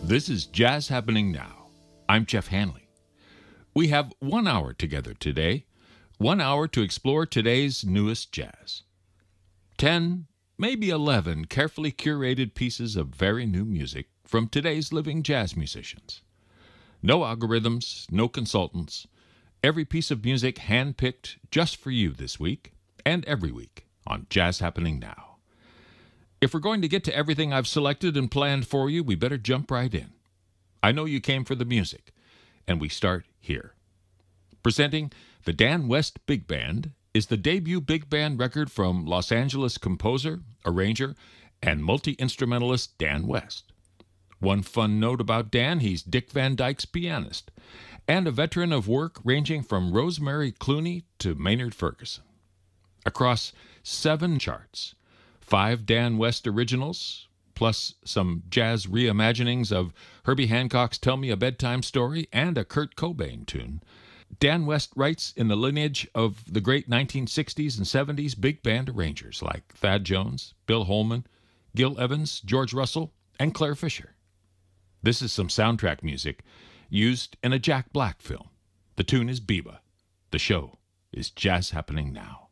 This is Jazz Happening Now. I'm Jeff Hanley. We have 1 hour together today, 1 hour to explore today's newest jazz. 10, maybe 11 carefully curated pieces of very new music from today's living jazz musicians. No algorithms, no consultants. Every piece of music handpicked just for you this week and every week on Jazz Happening Now. If we're going to get to everything I've selected and planned for you, we better jump right in. I know you came for the music, and we start here. Presenting the Dan West Big Band is the debut big band record from Los Angeles composer, arranger, and multi-instrumentalist Dan West. One fun note about Dan, he's Dick Van Dyke's pianist, and a veteran of work ranging from Rosemary Clooney to Maynard Ferguson. Across 7 charts, 5 Dan West originals, plus some jazz reimaginings of Herbie Hancock's Tell Me a Bedtime Story and a Kurt Cobain tune, Dan West writes in the lineage of the great 1960s and 70s big band arrangers like Thad Jones, Bill Holman, Gil Evans, George Russell, and Claire Fisher. This is some soundtrack music used in a Jack Black film. The tune is Biba. The show is Jazz Happening Now.